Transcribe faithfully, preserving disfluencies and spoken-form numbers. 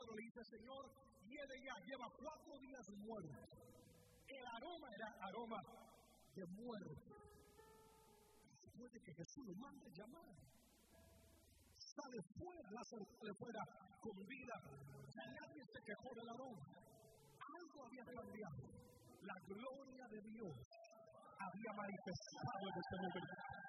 Pedro le dice, Señor, viene ya, lleva cuatro días muerto. El aroma era aroma de muerte. Después de que Jesús lo mande llamar, sale fuera, Lázaro sale fuera con vida. Ya nadie se quejó del aroma. Algo había cambiado. La gloria de Dios había manifestado en este momento.